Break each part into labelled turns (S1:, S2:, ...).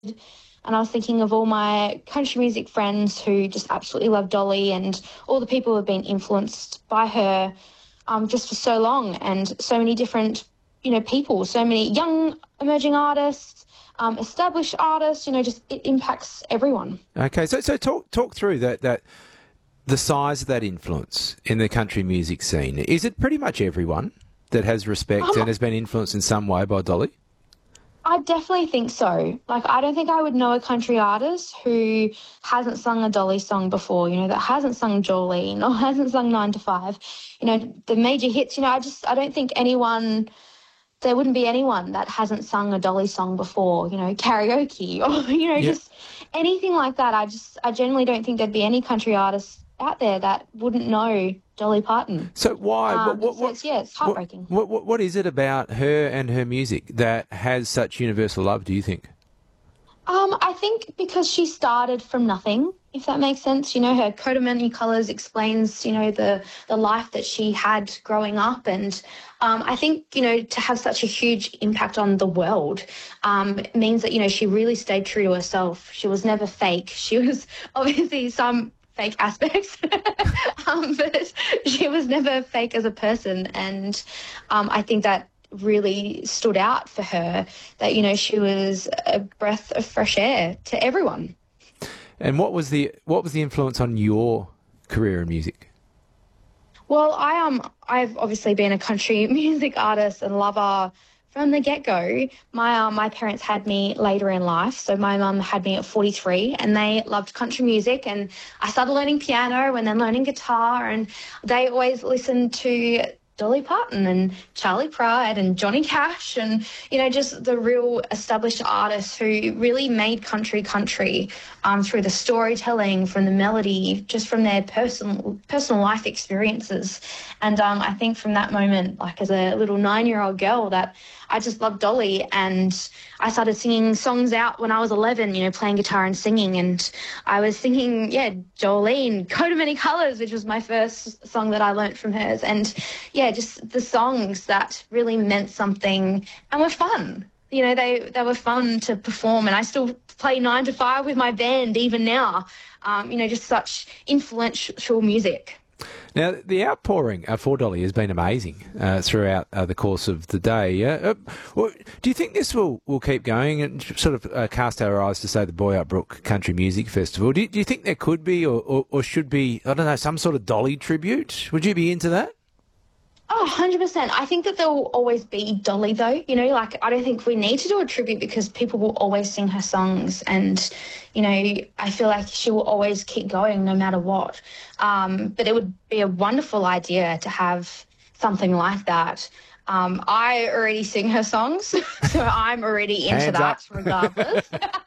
S1: And I was thinking of all my country music friends who just absolutely love Dolly and all the people who have been influenced by her just for so long, and so many different, people, so many young emerging artists, established artists, just it impacts everyone.
S2: Okay, so talk through that the size of that influence in the country music scene. Is it pretty much everyone that has respect and has been influenced in some way by Dolly?
S1: I definitely think so. Like, I don't think I would know a country artist who hasn't sung a Dolly song before, that hasn't sung Jolene or hasn't sung 9 to 5. The major hits, I don't think there wouldn't be anyone that hasn't sung a Dolly song before, karaoke or, just anything like that. I generally don't think there'd be any country artists out there that wouldn't know Dolly Parton.
S2: So why?
S1: It's heartbreaking.
S2: What is it about her and her music that has such universal love, do you think?
S1: I think because she started from nothing, if that makes sense. Her coat of many colours explains, the life that she had growing up. And I think, to have such a huge impact on the world means that, she really stayed true to herself. She was never fake. She was obviously some fake aspects, but she was never fake as a person. And I think that really stood out for her, that, she was a breath of fresh air to everyone.
S2: And what was the influence on your career in music?
S1: Well, I've obviously been a country music artist and lover from the get-go. My parents had me later in life. So my mum had me at 43 and they loved country music, and I started learning piano and then learning guitar, and they always listened to Dolly Parton and Charlie Pride and Johnny Cash and, just the real established artists who really made country through the storytelling, from the melody, just from their personal life experiences. And I think from that moment, like as a little 9-year-old girl, that I just loved Dolly, and I started singing songs out when I was 11, playing guitar and singing, and I was singing, Jolene, Coat of Many Colours, which was my first song that I learnt from hers, and just the songs that really meant something and were fun. They were fun to perform, and I still play 9 to 5 with my band even now. Just such influential music.
S2: Now, the outpouring for Dolly has been amazing throughout the course of the day. Do you think this will keep going and sort of cast our eyes to, say, the Boy Up Brook Country Music Festival? Do you think there could be or should be, I don't know, some sort of Dolly tribute? Would you be into that?
S1: Oh, 100%. I think that there will always be Dolly, though. I don't think we need to do a tribute because people will always sing her songs. And, I feel like she will always keep going no matter what. But it would be a wonderful idea to have something like that. I already sing her songs, so I'm already into
S2: Hands
S1: that
S2: up.
S1: Regardless.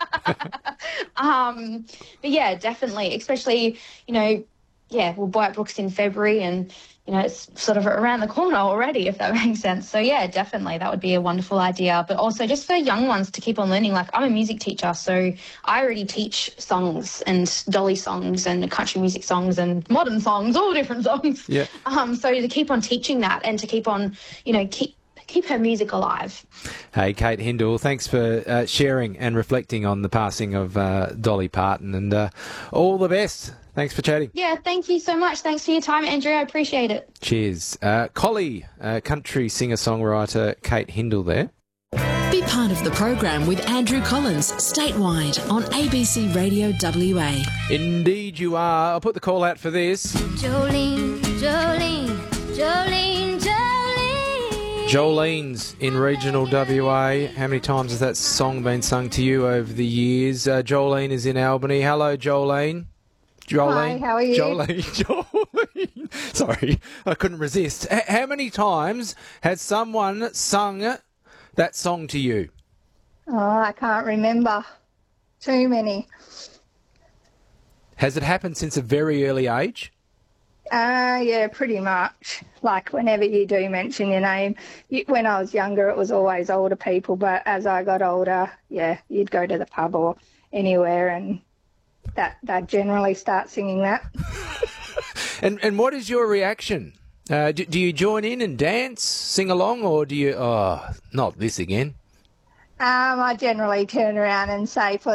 S1: But yeah, definitely, especially, Boy Up Brook's in February, and it's sort of around the corner already, if that makes sense. So, yeah, definitely, that would be a wonderful idea. But also just for young ones to keep on learning. Like, I'm a music teacher, so I already teach songs and Dolly songs and country music songs and modern songs, all different songs.
S2: Yeah.
S1: So to keep on teaching that and to keep on, keep her music alive.
S2: Hey, Kate Hindle, thanks for sharing and reflecting on the passing of Dolly Parton, and all the best. Thanks for chatting.
S1: Yeah, thank you so much. Thanks for your time, Andrew. I appreciate it.
S2: Cheers. Collie, country singer-songwriter Kate Hindle there.
S3: Be part of the program with Andrew Collins, statewide on ABC Radio WA.
S2: Indeed you are. I'll put the call out for this.
S4: Jolene, Jolene, Jolene, Jolene.
S2: Jolene's in regional WA. How many times has that song been sung to you over the years? Jolene is in Albany. Hello, Jolene.
S5: Hi, how are you?
S2: Jolene. Sorry, I couldn't resist. How many times has someone sung that song to you?
S5: Oh, I can't remember. Too many.
S2: Has it happened since a very early age?
S5: Yeah, pretty much. Like whenever you do mention your name. When I was younger, it was always older people, but as I got older, you'd go to the pub or anywhere and that generally start singing that.
S2: And what is your reaction? Do you join in and dance, sing along, or do you, not this again?
S5: I generally turn around and say for